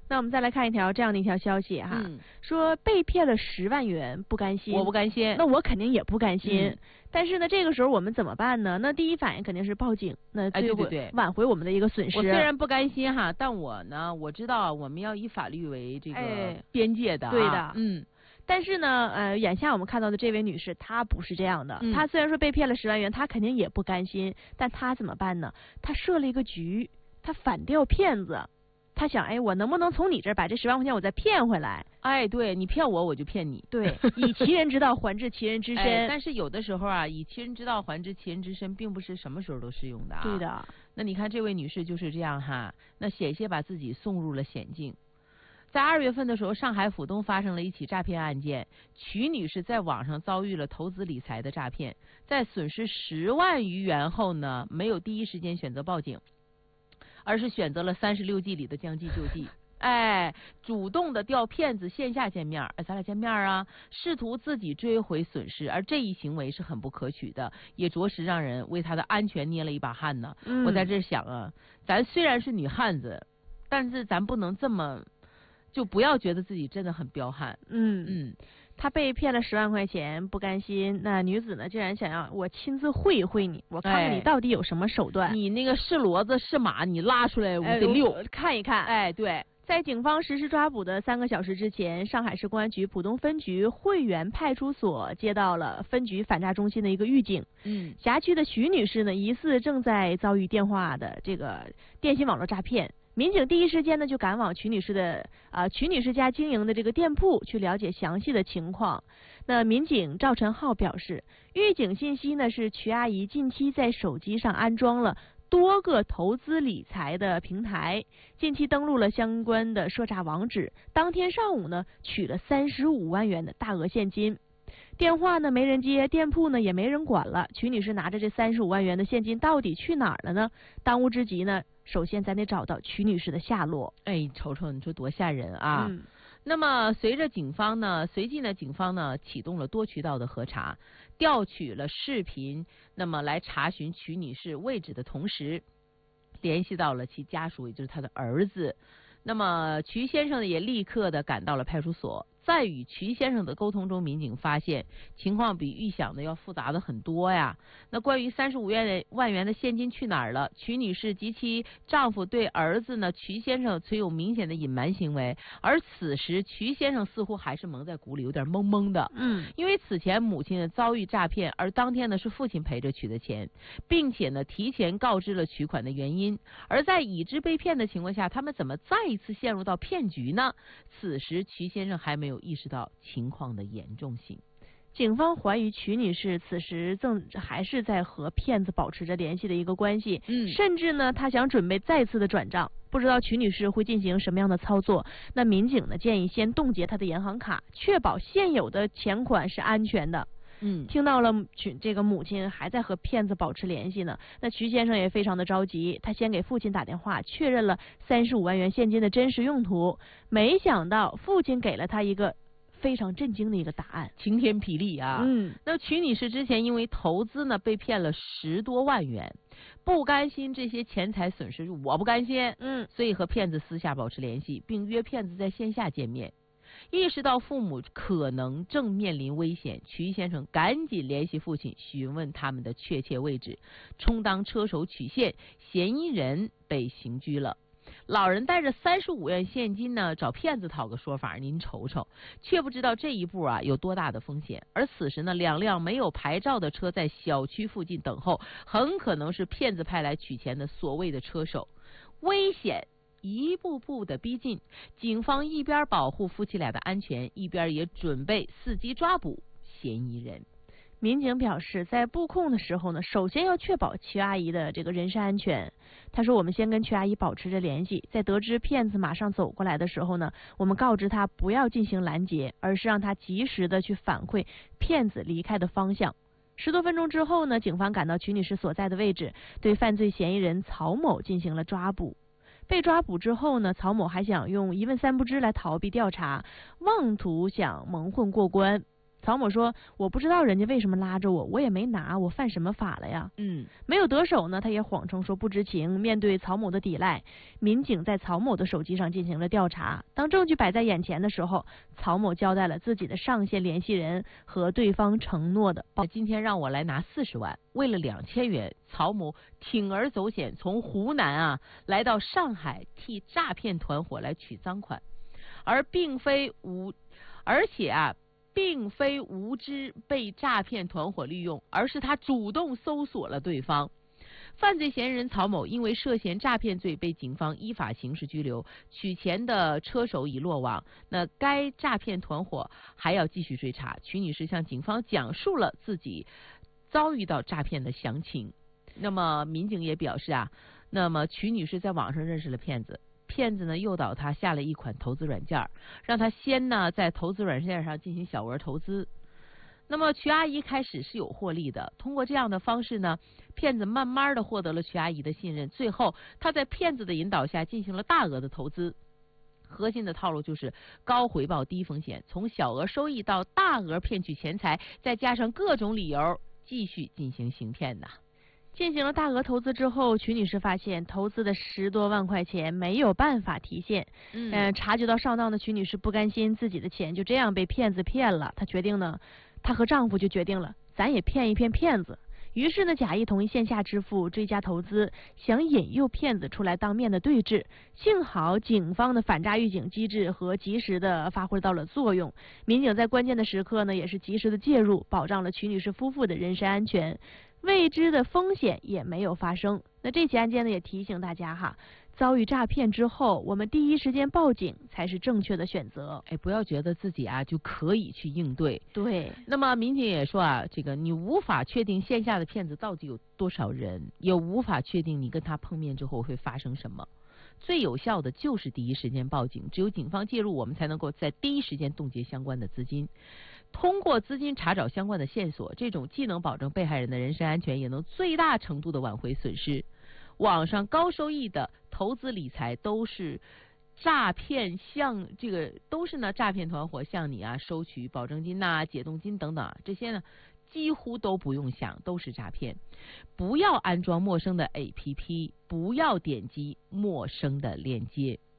那我们再来看这样的一条消息哈，说被骗了10万元不甘心， 我不甘心， 那我肯定也不甘心。但是呢，这个时候我们怎么办呢？那第一反应肯定是报警，那对， 挽回我们的一个损失。 我虽然不甘心哈，但我知道我们要以法律为这个边界的， 对的，但是呢，眼下我们看到的这位女士，她不是这样的。她虽然说被骗了10万元，她肯定也不甘心，但她怎么办呢？她设了一个局，她反钓骗子。她想，我能不能从你这儿把这10万块钱我再骗回来？ 对，你骗我就骗你。 对，以其人之道还治其人之身。 但是有的时候啊，以其人之道还治其人之身，并不是什么时候都适用的啊。 对的。 那你看这位女士就是这样哈，那险些把自己送入了险境。在2月份的时候，上海浦东发生了一起诈骗案件，曲女士在网上遭遇了投资理财的诈骗，在损失10万余元后呢，没有第一时间选择报警，而是选择了36计里的将计就计，主动的调骗子线下见面，咱俩见面啊，试图自己追回损失，而这一行为是很不可取的，也着实让人为她的安全捏了一把汗呢。我在这想啊，咱虽然是女汉子，但是咱不能这么。就不要觉得自己真的很彪悍。 他被骗了10万块钱，不甘心。那女子呢，竟然想要我亲自会一会你，我看看你到底有什么手段。 你那个是骡子是马，你拉出来我得溜看一看。 对。 在警方实施抓捕的3个小时之前，上海市公安局浦东分局汇源派出所接到了分局反诈中心的一个预警。辖区的徐女士呢，疑似正在遭遇电话的这个电信网络诈骗。民警第一时间呢就赶往曲女士家经营的这个店铺去了解详细的情况。那民警赵晨浩表示，预警信息呢是曲阿姨近期在手机上安装了多个投资理财的平台，近期登录了相关的涉诈网址，当天上午呢取了35万元的大额现金。电话呢没人接，店铺呢也没人管了，曲女士拿着这35万元的现金到底去哪儿了呢？当务之急呢，首先咱得找到曲女士的下落。 瞅瞅，你说多吓人啊！那么随即警方呢启动了多渠道的核查，调取了视频，那么来查询曲女士位置的同时，联系到了其家属，也就是他的儿子。那么曲先生也立刻的赶到了派出所。在与曲先生的沟通中，民警发现情况比预想的要复杂的很多呀。那关于35万元的现金去哪儿了，曲女士及其丈夫对儿子呢曲先生存有明显的隐瞒行为，而此时曲先生似乎还是蒙在鼓里，有点懵懵的。因为此前母亲遭遇诈骗，而当天呢是父亲陪着取的钱，并且呢提前告知了取款的原因，而在已知被骗的情况下，他们怎么再一次陷入到骗局呢？此时曲先生还没有意识到情况的严重性。 警方怀疑曲女士此时还是在和骗子保持着联系的一个关系，甚至呢，她想准备再次的转账，不知道曲女士会进行什么样的操作。那民警呢建议先冻结她的银行卡，确保现有的钱款是安全的。听到了这个母亲还在和骗子保持联系呢，那曲先生也非常的着急，他先给父亲打电话确认了35万元现金的真实用途，没想到父亲给了他一个非常震惊的一个答案， 晴天霹雳啊！那曲女士之前因为投资呢被骗了10多万元，不甘心这些钱财损失，我不甘心，所以和骗子私下保持联系，并约骗子在线下见面。意识到父母可能正面临危险，曲先生赶紧联系父亲询问他们的确切位置，充当车手取现，嫌疑人被刑拘了。老人带着35万现金呢找骗子讨个说法，您瞅瞅，却不知道这一步啊有多大的风险。而此时呢，2辆没有牌照的车在小区附近等候，很可能是骗子派来取钱的所谓的车手。危险一步步的逼近，警方一边保护夫妻俩的安全，一边也准备伺机抓捕嫌疑人。 民警表示，在布控的时候呢，首先要确保曲阿姨的这个人身安全。他说，我们先跟曲阿姨保持着联系，在得知骗子马上走过来的时候呢，我们告知他不要进行拦截，而是让他及时的去反馈骗子离开的方向。10多分钟之后呢，警方赶到曲女士所在的位置，对犯罪嫌疑人曹某进行了抓捕。被抓捕之后呢，曹某还想用一问三不知来逃避调查，妄图想蒙混过关。 曹某说：“我不知道人家为什么拉着我，我也没拿，我犯什么法了呀？”没有得手呢，他也谎称说不知情。面对曹某的抵赖，民警在曹某的手机上进行了调查。当证据摆在眼前的时候，曹某交代了自己的上线联系人和对方承诺的。 今天让我来拿40万，为了2000元，曹某铤而走险，从湖南来到上海替诈骗团伙来取赃款，并非无知被诈骗团伙利用，而是他主动搜索了对方。犯罪嫌疑人曹某因为涉嫌诈骗罪被警方依法刑事拘留，取钱的车手已落网。那该诈骗团伙还要继续追查。曲女士向警方讲述了自己遭遇到诈骗的详情。那么民警也表示那么曲女士在网上认识了骗子。骗子呢诱导他下了一款投资软件，让他先呢在投资软件上进行小额投资。那么曲阿姨开始是有获利的，通过这样的方式呢，骗子慢慢的获得了曲阿姨的信任，最后他在骗子的引导下进行了大额的投资。核心的套路就是高回报低风险，从小额收益到大额骗取钱财，再加上各种理由继续进行行骗的。 进行了大额投资之后，曲女士发现投资的10多万块钱没有办法提现。察觉到上当的曲女士不甘心自己的钱就这样被骗子骗了，她和丈夫就决定了，咱也骗一骗骗子。于是呢，假意同意线下支付追加投资，想引诱骗子出来当面的对质。幸好警方的反诈预警机制及时的发挥到了作用，民警在关键的时刻呢，也是及时的介入，保障了曲女士夫妇的人身安全。未知的风险也没有发生。那这起案件呢，也提醒大家遭遇诈骗之后，我们第一时间报警才是正确的选择。 不要觉得自己就可以去应对。 对。 那么民警也说这个你无法确定线下的骗子到底有多少人，也无法确定你跟他碰面之后会发生什么。最有效的就是第一时间报警，只有警方介入，我们才能够在第一时间冻结相关的资金。通过资金查找相关的线索，这种既能保证被害人的人身安全，也能最大程度的挽回损失。网上高收益的投资理财都是诈骗都是呢诈骗团伙向你收取保证金解冻金等等这些呢几乎都不用想，都是诈骗。不要安装陌生的 APP， 不要点击陌生的链接。